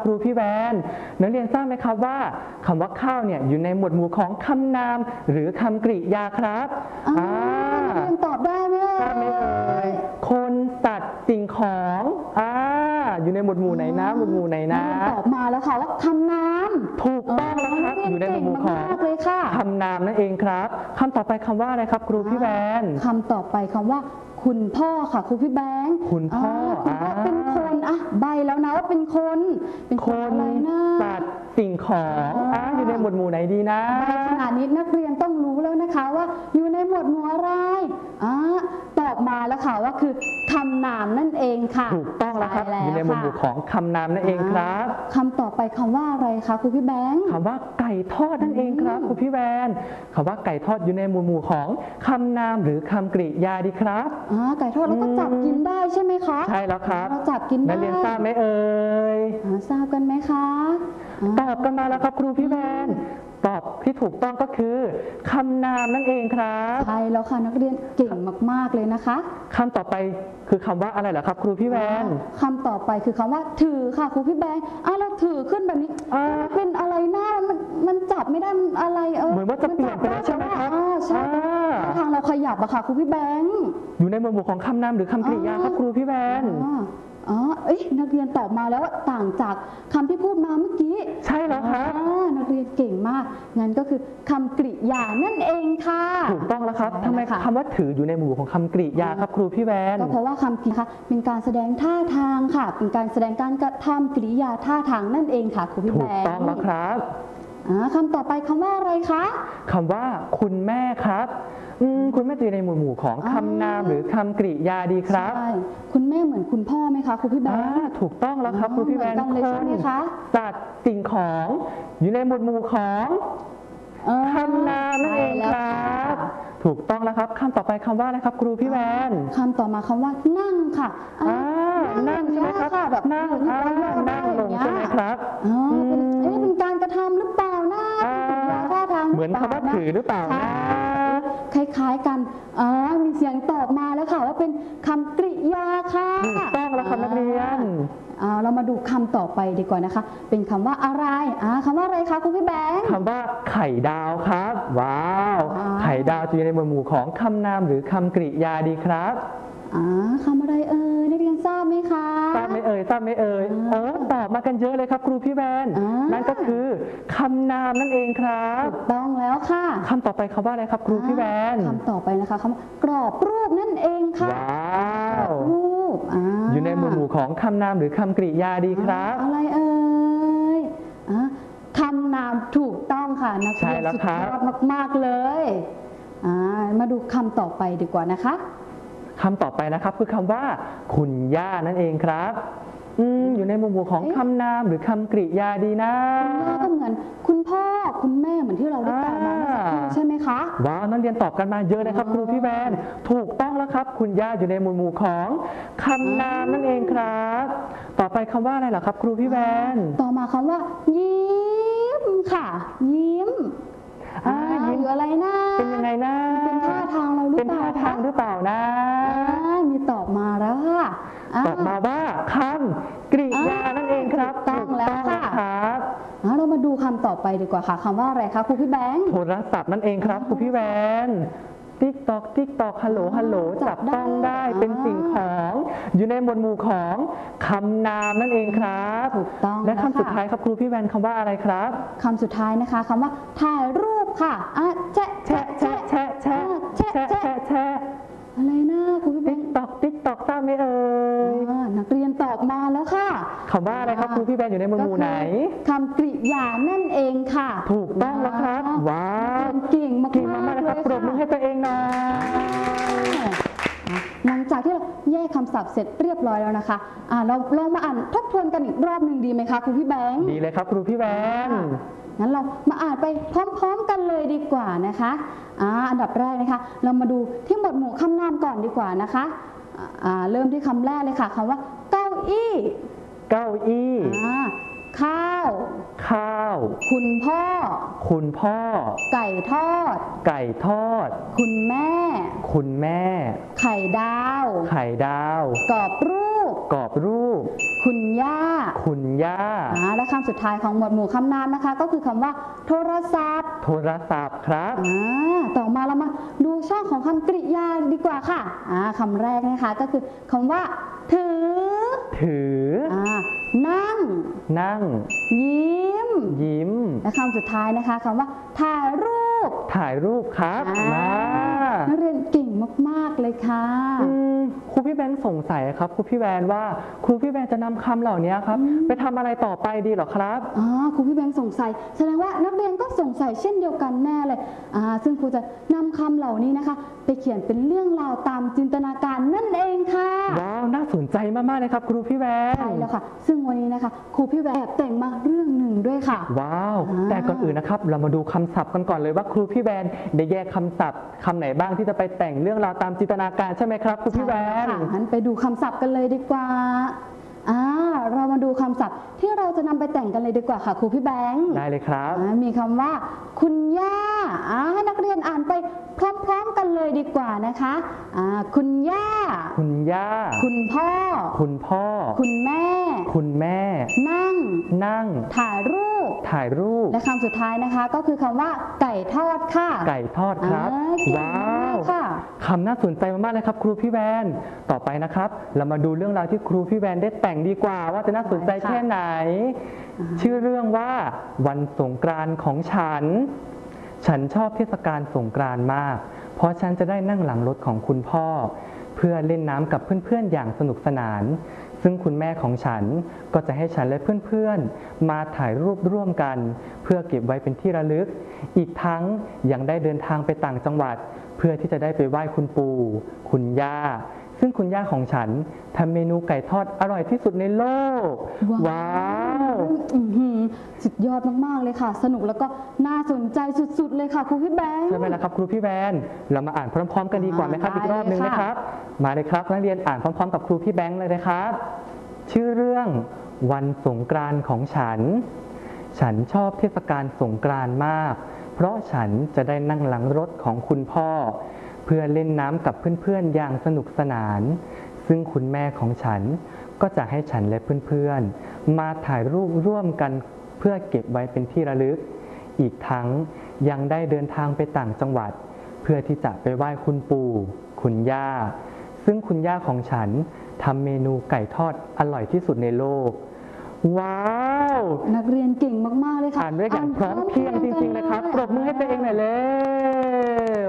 ครูพี่แวนนักเรียนทราบไหมครับว่าคำว่าข้าวเนี่ยอยู่ในหมวดหมู่ของคำนามหรือคำกริยาครับนักเรียนตอบได้ไหมทราบไหมเอ่ยคนสัตว์สิ่งของอยู่ในหมวดหมู่ไหนนะหมวดหมู่ไหนนะตอบมาแล้วค่ะว่าคำนามถูกต้องแล้วครับอยู่ในหมวดหมู่ของคำนามนั่นเองครับคำต่อไปคำว่าอะไรครับครูพี่แวนคำต่อไปคำว่าคุณพ่อค่ะครูพี่แบงค์คุณพ่อเป็นคนใบแล้วนะว่าเป็นคนอะไรนะสัตว์สิ่งของอยู่ในหมวดหมู่ไหนดีนะใบขนาดนี้นักเรียนต้องรู้แล้วนะคะว่าอยู่ในหมวดหมู่อะไรตอบมาแล้วค่ะว่าคือคำนามนั่นเองค่ะถูกต้องแล้วครับอยู่ในหมวดหมู่ของคำนามนั่นเองครับคำต่อไปคำว่าอะไรคะครูพี่แบงค์คำว่าไก่ทอดนั่นเองครับครูพี่แวนคำว่าไก่ทอดอยู่ในหมวดหมู่ของคำนามหรือคำกริยาดีครับไก่ทอดเราก็จับกินได้ใช่ไหมคะใช่แล้วครับเราจับกินได้นักเรียนทราบไหมเอ่ยทราบกันไหมคะตอบกันมาแล้วครับครูพี่แวนตอบที่ถูกต้องก็คือคำนามนั่นเองครับใช่แล้วค่ะนักเรียนเก่งมากๆเลยนะคะคำต่อไปคือคำว่าอะไรเหรอครับครูพี่แวนคำต่อไปคือคำว่าถือค่ะครูพี่แบงค์เราถือขึ้นแบบนี้เป็นอะไรหน้ามันจับไม่ได้มันอะไรเหมือนว่าจะเปลี่ยนไปแล้วใช่ไหมครับใช่ทางเราขยับอะค่ะครูพี่แบงค์อยู่ในหมวดหมู่ของคำนามหรือคำกริยาครับครูพี่แวนนักเรียนตอบมาแล้วต่างจากคำที่พูดมาเมื่อกี้ใช่แล้วครับนักเรียนเก่งมากงั้นก็คือคำกริยานั่นเองค่ะถูกต้องแล้วครับทำไมคำว่าถืออยู่ในหมู่ของคำกริยาครับครูพี่แวนก็เพราะว่าคำกริยาเป็นการแสดงท่าทางค่ะเป็นการแสดงการกระทำกริยาท่าทางนั่นเองค่ะครูพี่แวนถูกต้องแล้วครับคำต่อไปคำว่าอะไรคะคำว่าคุณแม่ครับคุณแม่จะอยู่ในหมวดหมู่ของคำนามหรือคำกริยาดีครับใช่คุณแม่เหมือนคุณพ่อไหมคะครูพี่แบงค์ถูกต้องแล้วครับครูพี่แบงค์คนสัตว์สิ่งของอยู่ในหมวดหมู่ของคำนามนั่นเองครับถูกต้องแล้วครับคำต่อไปคำว่าอะไรครับครูพี่แวนคำต่อมาคำว่านั่งค่ะนั่งใช่ไหมครับแบบนั่งลงใช่ไหมครับเป็นการกระทำหรือเปล่านะท่าทางเหมือนคำว่าถือหรือเปล่านะคล้ายๆกันมีเสียงตอบมาแล้วค่ะว่าเป็นคำกริยาค่ะถูกต้องแล้วครับนักเรียนเรามาดูคำต่อไปดีกว่านะคะเป็นคำว่าอะไรคำว่าอะไรคะคุณพี่แบงค์คำว่าไข่ดาวครับว้าวไข่ดาวจะอยู่ในหมวดหมู่ของคำนามหรือคำกริยาดีครับคำอะไรนักเรียนทราบไหมคะทราบไหมเอ่ยตอบมากันเยอะเลยครับครูพี่แวนนั่นก็คือคำนามนั่นเองครับถูกต้องแล้วค่ะคำต่อไปคำว่าอะไรครับครูพี่แวนคำต่อไปนะคะคำว่ากรอบรูปนั่นเองค่ะว้าวรูปอยู่ในหมวดหมู่ของคำนามหรือคำกริยาดีครับอะไรคำนามถูกต้องค่ะนักเรียนสุดยอดมากๆเลยมาดูคำต่อไปดีกว่านะคะคำต่อไปนะครับคือคำว่าคุณย่านั่นเองครับอยู่ในหมวดหมู่ของคำนามหรือคำกริยาดีนะคุณย่าก็เหมือนคุณพ่อคุณแม่เหมือนที่เราได้ตอบมาใช่ไหมคะว้าวนักเรียนตอบกันมาเยอะเลยครับครูพี่แวนถูกต้องแล้วครับคุณย่าอยู่ในหมวดหมู่ของคำนามนั่นเองครับต่อไปคำว่าอะไรล่ะครับครูพี่แวนต่อมาคำว่ายิ้มค่ะยิ้มอยู่อะไรนะเป็นยังไงนะเป็นท่าทางเราหรือเปล่าเป็นท่าทางหรือเปล่านะมีตอบมาแล้วค่ะตอบมาว่าคำกริยานั่นเองครับต้องแล้วค่ะเรามาดูคำต่อไปดีกว่าค่ะคำว่าอะไรคะครูพี่แบงค์โทรศัพท์นั่นเองครับครูพี่แวนติ๊กตอกฮัลโหลจับต้องได้เป็นสิ่งของอยู่ในหมวดหมู่ของคำนามนั่นเองครับถูกต้องและคำสุดท้ายครับครูพี่แวนคำว่าอะไรครับคำสุดท้ายนะคะคำว่าถ่ายรูปค่ะแชะอะไรนะครูพี่แบงค์ติ๊กตอกทราบไหมเอ่ยนักเรียนตอบมาแล้วค่ะคำว่าอะไรครับครูพี่แบงค์อยู่ในหมวดหมู่ไหนคำกริยานั่นเองค่ะถูกต้องแล้วครับว้าวเก่งมากเลยครับปรบมือให้ตัวเองหน่อยหลังจากที่เราแยกคำศัพท์เสร็จเรียบร้อยแล้วนะคะเราลองมาอ่านทบทวนกันอีกรอบหนึ่งดีไหมคะครูพี่แบงค์ดีเลยครับครูพี่แบงค์งั้นเรามาอ่านไปพร้อมๆกันเลยดีกว่านะคะอันดับแรกนะคะเรามาดูที่หมวดหมู่คำนามก่อนดีกว่านะคะเริ่มที่คำแรกเลยค่ะคำว่าเก้าอี้ข้าวคุณพ่อไก่ทอดคุณแม่ไข่ดาวกรอบรูปกรอบรูปคุณย่าคุณย่าและคำสุดท้ายของหมวดหมู่คำนามนะคะก็คือคำว่าโทรศัพท์โทรศัพท์ครับต่อมาเรามาดูช่องของคำกริยาดีกว่าค่ะคำแรกนะคะก็คือคำว่าถือนั่งยิ้มและคำสุดท้ายนะคะคำว่าถ่ายรูปครับนักเรียนเก่งมากๆเลยค่ะครูพี่แบงค์สงสัยครับครูพี่แบงค์ว่าครูพี่แบงค์จะนำคำเหล่านี้ครับไปทำอะไรต่อไปดีหรอครับครูพี่แบงค์สงสัยแสดงว่านักเรียนก็สงสัยเช่นเดียวกันแน่เลยซึ่งครูจะนำคำเหล่านี้นะคะไปเขียนเป็นเรื่องราวตามจินตนาการนั่นเองค่ะว้าวน่าสนใจมากๆเลยครับครูพี่แบงค์ใช่แล้วค่ะซึ่งวันนี้นะคะครูพี่แบงค์แอบแต่งมาเรื่องหนึ่งด้วยค่ะว้าวแต่ก่อนอื่นนะครับเรามาดูคำศัพท์กันก่อนเลยว่าครูพี่แบงค์ได้แยกคำศัพท์คำไหนบ้างที่จะไปแต่งเรื่องราวตามจินตนาการใช่ไหมครับครูพี่แบงค์งั้นไปดูคำศัพท์กันเลยดีกว่าเรามาดูคำศัพท์ที่เราจะนำไปแต่งกันเลยดีกว่าค่ะครูพี่แบงค์ได้เลยครับมีคำว่าคุณย่าให้นักเรียนอ่านไปพร้อมๆกันเลยดีกว่านะคะคุณย่าคุณพ่อคุณแม่ นั่งถ่ายรูปและคำสุดท้ายนะคะก็คือคำว่าไก่ทอดค่ะไก่ทอดครับว้าวคำน่าสนใจมากๆเลยครับครูพี่แวนต่อไปนะครับเรามาดูเรื่องราวที่ครูพี่แวนได้แต่งดีกว่าว่าจะน่าสนใจแค่ไหนชื่อเรื่องว่าวันสงกรานต์ของฉันชอบเทศกาลสงกรานต์มากเพราะฉันจะได้นั่งหลังรถของคุณพ่อเพื่อเล่นน้ำกับเพื่อนๆอย่างสนุกสนานซึ่งคุณแม่ของฉันก็จะให้ฉันและเพื่อนๆมาถ่ายรูปร่วมกันเพื่อเก็บไว้เป็นที่ระลึกอีกทั้งยังได้เดินทางไปต่างจังหวัดเพื่อที่จะได้ไปไหว้คุณปู่คุณย่าซึ่งคุณย่าของฉันทำเมนูไก่ทอดอร่อยที่สุดในโลกว้าวสุดยอดมากๆเลยค่ะสนุกแล้วก็น่าสนใจสุดๆเลยค่ะครูพี่แบงค์ใช่ไหมล่ะครับครูพี่แบงค์เรามาอ่านพร้อมๆกันดีกว่าไหมครับอีกรอบหนึ่งนะครับมาเลยครับนักเรียนอ่านพร้อมๆกับครูพี่แบงค์เลยนะครับชื่อเรื่องวันสงกรานต์ของฉันชอบเทศกาลสงกรานต์มากเพราะฉันจะได้นั่งหลังรถของคุณพ่อเพื่อเล่นน้ำกับเพื่อนๆอย่างสนุกสนานซึ่งคุณแม่ของฉันก็จะให้ฉันและเพื่อนๆมาถ่ายรูปร่วมกันเพื่อเก็บไว้เป็นที่ระลึกอีกทั้งยังได้เดินทางไปต่างจังหวัดเพื่อที่จะไปไหว้คุณปู่คุณย่าซึ่งคุณย่าของฉันทำเมนูไก่ทอดอร่อยที่สุดในโลกว้าวนักเรียนเก่งมากๆเลยค่ะอ่านด้วยอย่างพร้อมเพรียงจริงๆเลยครับปรบมือให้ตัวเองหน่อยเร็ว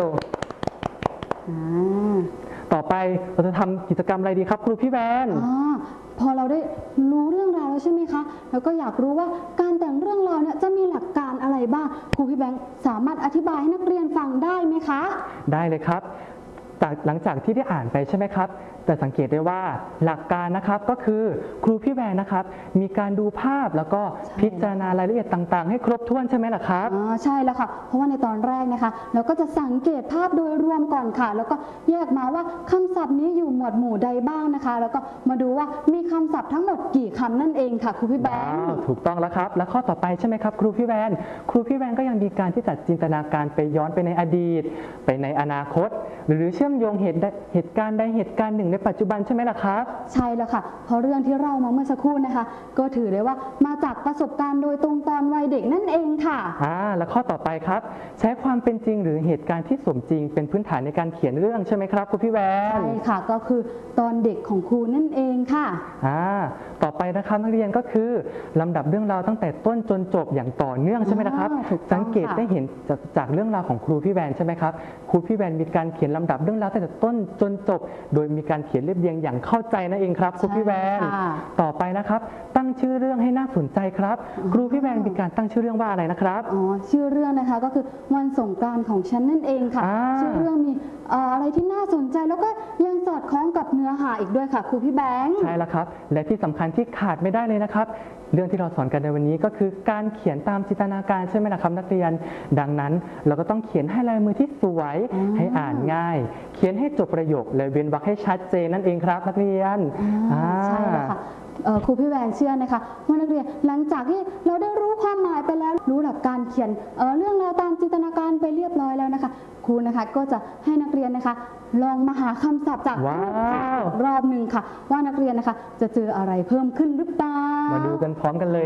ต่อไปเราจะทำกิจกรรมอะไรดีครับครูพี่แวนพอเราได้รู้เรื่องราวแล้วใช่ไหมคะแล้วก็อยากรู้ว่าการแต่งเรื่องราวเนี่ยจะมีหลักการอะไรบ้างครูพี่แบงค์สามารถอธิบายให้นักเรียนฟังได้ไหมคะได้เลยครับหลังจากที่ได้อ่านไปใช่ไหมครับแต่สังเกตได้ว่าหลักการนะครับก็คือครูพี่แวนนะครับมีการดูภาพแล้วก็พิจารณารายละเอียดต่างๆให้ครบถ้วนใช่ไหมล่ะครับใช่แล้วค่ะเพราะว่าในตอนแรกนะคะเราก็จะสังเกตภาพโดยรวมก่อนค่ะแล้วก็แยกมาว่าคำศัพท์นี้อยู่หมวดหมู่ใดบ้างนะคะแล้วก็มาดูว่ามีคำศัพท์ทั้งหมดกี่คำนั่นเองค่ะครูพี่แวนถูกต้องแล้วครับและข้อต่อไปใช่ไหมครับครูพี่แวนก็ยังมีการที่จะจินตนาการไปย้อนไปในอดีตไปในอนาคตหรือเชื่อมโยงเหตุการณ์ใดเหตุการณ์หนึ่งในปัจจุบันใช่ไหมล่ะครับใช่แล้วค่ะเพราะเรื่องที่เรามาเมื่อสักครู่นะคะก็ถือได้ว่ามาจากประสบการณ์โดยตรงตอนวัยเด็กนั่นเองค่ะและข้อต่อไปครับใช้ความเป็นจริงหรือเหตุการณ์ที่สมจริงเป็นพื้นฐานในการเขียนเรื่องใช่ไหมครับครูพี่แวนใช่ค่ะก็คือตอนเด็กของครูนั่นเองค่ะต่อไปนะครับนักเรียนก็คือลำดับเรื่องราวตั้งแต่ต้นจนจบอย่างต่อเนื่องใช่ไหมครับสังเกตได้เห็นจากเรื่องราวของครูพี่แวนใช่ไหมครับครูพี่แวนมีการเขียนลำดับเรื่องราวตั้งแต่ต้นจนจบโดยมีการเขียนเรียบเรียงอย่างเข้าใจนั่นเองครับครูพี่แวนต่อไปนะครับตั้งชื่อเรื่องให้น่าสนใจครับครูพี่แวนมีการตั้งชื่อเรื่องว่าอะไรนะครับชื่อเรื่องนะคะก็คือวันสงกรานต์ของฉันนั่นเองค่ะชื่อเรื่องมีอะไรที่น่าสนใจแล้วก็ยังสอดคล้องกับเนื้อหาอีกด้วยค่ะครูพี่แบงค์ใช่แล้วครับและที่สำคัญที่ขาดไม่ได้เลยนะครับเรื่องที่เราสอนกันในวันนี้ก็คือการเขียนตามจินตนาการใช่ไหมล่ะครับนักเรียนดังนั้นเราก็ต้องเขียนให้ลายมือที่สวยให้อ่านง่ายเขียนให้จบประโยคและเว้นวรรคให้ชัดเจนนั่นเองครับนักเรียนใช่แล้วค่ะครูพี่แวนเชื่อนะคะว่านักเรียนหลังจากที่เราได้รู้ความหมายไปแล้วรู้หลักการเขียนเรื่องราวตามจินตนาการไปเรียบร้อยแล้วนะคะครูนะคะก็จะให้นักเรียนนะคะ ลองมาหาคำศัพท์จากว้าวรอบหนึ่งค่ะ ว่านักเรียนนะคะ จะเจออะไรเพิ่มขึ้นหรือเปล่ามาดูกันพร้อมกันเลย